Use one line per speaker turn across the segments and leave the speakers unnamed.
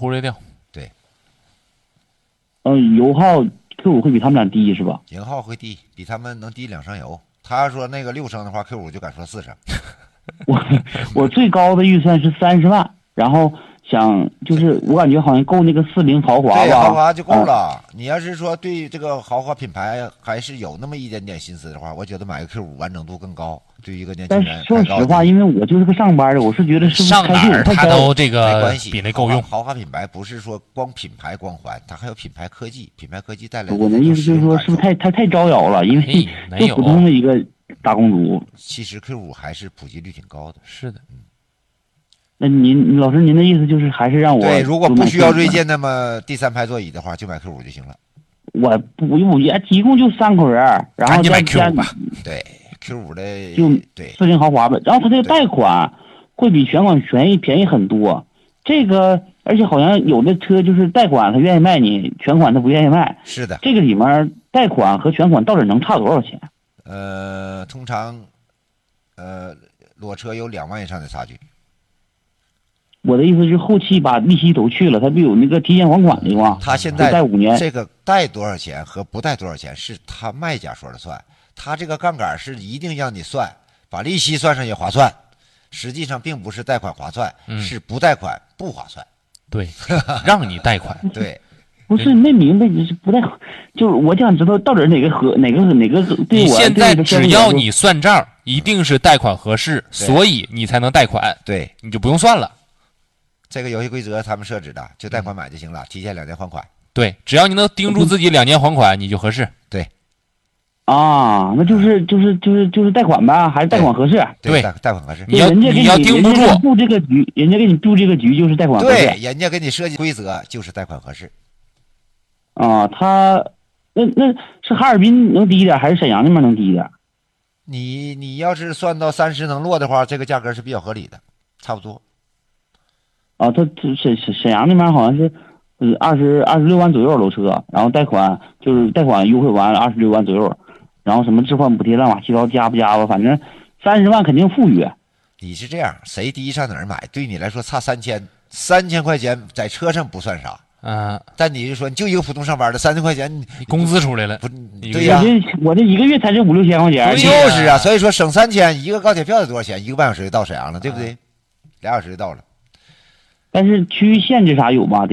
忽略掉。
对，
油耗 Q5会比他们俩低是吧？
油耗会低，比他们能低2升油。他说那个6升的话 ，Q5 就敢说4升。
我最高的预算是30万，然后想就是我感觉好像够那个40豪华吧，
对，豪华就够了。你要是说对这个豪华品牌还是有那么一点点心思的话，我觉得买个 Q5 完整度更高。对于一个年轻
但
人，
说实话，因为我就是个上班的，我是觉得是不是
上哪儿他都这
没
个
关系，
比那够用。
豪华品牌不是说光品牌光环，它还有品牌科技，品牌科技带来的。
我的意思就是说，是不是太招摇了？因为就普通的一个打工族。
其实 Q5 还是普及率挺高的。
是的，
那您老师，您的意思就是还是让我
对，如果不需要锐界那么第3排座椅的话，就买 Q5 就行了。
我不用，也一共就3口人，然后
再买 Q5 吧。
对 ，Q5 的
就
对
40豪华吧。然后它这个贷款会比全款便宜很多。这个而且好像有的车就是贷款他愿意卖你，全款他不愿意卖。
是的。
这个里面贷款和全款到底能差多少钱？
通常裸车有2万以上的差距。
我的意思是后期把利息都去了，他不有那个提前还款的吗？
他现在
贷5年，
这个贷多少钱和不贷多少钱是他卖家说了算，他这个杠杆是一定让你算，把利息算上也划算，实际上并不是贷款划算，是不贷款不划算。
对，让你贷款。
对，
不是没明白你是不贷款，就是我想知道到底哪个对我。
你现在只要你算账，一定是贷款合适，所以你才能贷款。
对，
你就不用算了。
这个游戏规则他们设置的，就贷款买就行了，提前2年还款。
对，只要你能盯住自己2年还款，你就合适。
对。
啊，那就是贷款呗，还是贷款合适？
对，贷款合适。
你要盯不住，
人家布这个局，人家给你布这个局就是贷款合适。
对，人家给你设计规则就是贷款合适。
啊，那是哈尔滨能低一点，还是沈阳那边能低一点？
你要是算到30能落的话，这个价格是比较合理的，差不多。
啊，他沈阳那边好像是26万左右楼车，然后贷款优惠完26万左右，然后什么置换补贴乱七八糟加不加吧，反正30万肯定富裕。
你是这样，谁第一上哪儿买，对你来说差3000块钱在车上不算啥。但你就说你就一个普通上班的3000块钱，
工资出来了，
不对呀？
我这一个月才挣5、6千块钱，
就是啊，所以说省3000，一个高铁票得多少钱？1个半小时就到沈阳了，对不对？2小时就到了。
但是区域限制啥有吗？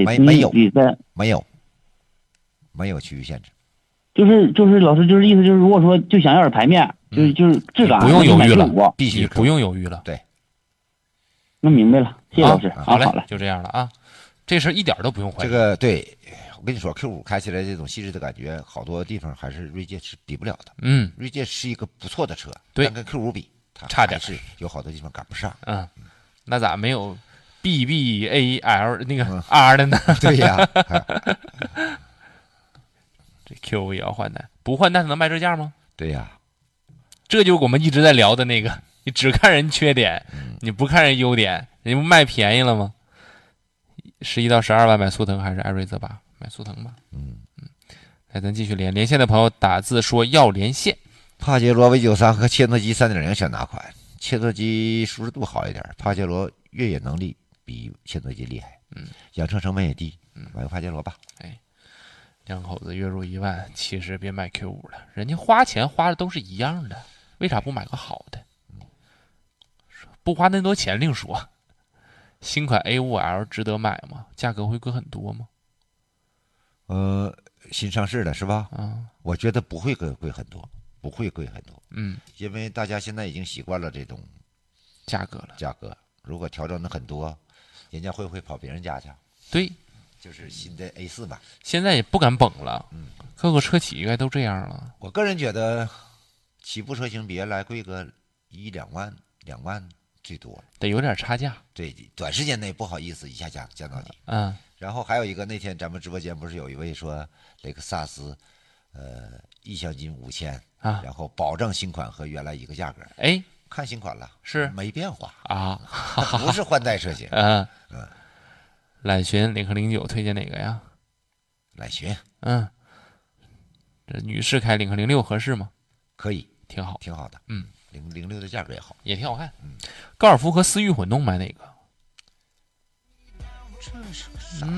没有区域限制。
就是老师就是意思就是，如果说就想要点排面，就是质感，
不用犹豫了，
必须
不用犹豫了。
对，
那明白了，谢谢老师。
好了，就这样了啊，这事一点都不用怀疑。
这个对，我跟你说 ，Q5 开起来这种细致的感觉，好多地方还是锐界是比不了的。锐界是一个不错的车，但跟 Q5 比，它
差点
是有好多地方赶不上。
那咋没有 BBAL 那个 R 的呢？
对呀。
这 Q5 也要换代，不换代能卖这价吗？
对呀，
这就是我们一直在聊的那个，你只看人缺点，你不看人优点，人家不卖便宜了吗？11到12万买速腾还是艾瑞泽8？买速腾吧。来，咱继续连线的朋友打字说要连线。
帕杰罗 V93 和切诺基 3.0 选哪款？切诺基舒适度好一点，帕杰罗越野能力比切诺基厉害，养车成本也低，买个帕杰罗吧。
两口子月入1万，其实别买 Q5 了，人家花钱花的都是一样的，为啥不买个好的？不花那多钱另说。新款 A5L 值得买吗？价格会贵很多吗？
新上市的是吧？我觉得不会贵很多，不会贵很多。因为大家现在已经习惯了这种
价格了。
价格如果调整的很多，人家会不会跑别人家去？
对。
就是新的 A4 吧，
现在也不敢绷了，各个车企应该都这样了。
我个人觉得，起步车型别来贵个1-2万，2万最多，
得有点差价。
对，短时间内不好意思一下降到底。然后还有一个，那天咱们直播间不是有一位说雷克萨斯，意向金5000啊，然后保证新款和原来一个价格。看新款了，
是
没变化
啊，
不是换代车型。
揽巡领克09推荐哪个呀？
揽巡。
这女士开领克06合适吗？
可以，
挺好，
挺好的。06的价格也好，
也挺好看。高尔夫和思域混动买哪个？
这是啥？